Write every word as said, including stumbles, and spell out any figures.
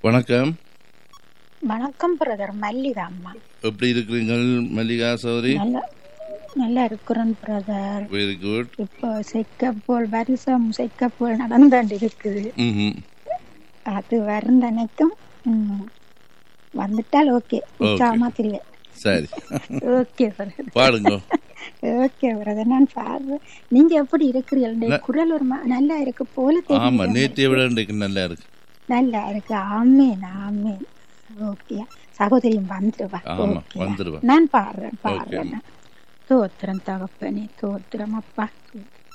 வணக்கம். வணக்கம் பிரதர், மல்லிகா அம்மா. எப்படி இருக்கிறீங்கள் மல்லிகா சௌரி? நல்லா நல்லா இருக்கிறேன் பிரதர். Very good. இப்போ செக்கப்போல் வருஷம் செக்கப்போல் நடந்தாண்டு இருக்குது. அது வருந்தனைக்கும் வந்துட்டால் ஓகே, உற்சாகமா தெரியும். சரி, ஓகே பிரதர், பாடுங்க. ஓகே பிரதர், நான் பாடுறேன். நீங்க எப்படி இருக்கிறீர்கள்? குரல் ஒரு நல்லா இருக்கு போல. ஆமா, நேற்றைய விட இன்றைக்கு நல்லா இருக்கு. நல்லா இருக்கு. ஆமேன் ஆமேன். ஓகே சகோதரியும் வந்துருவா. வந்துருவா. நான் பாடுறேன் பாடுறேன். தோத்திரம் தகப்பனே, தோத்திரம் அப்பா.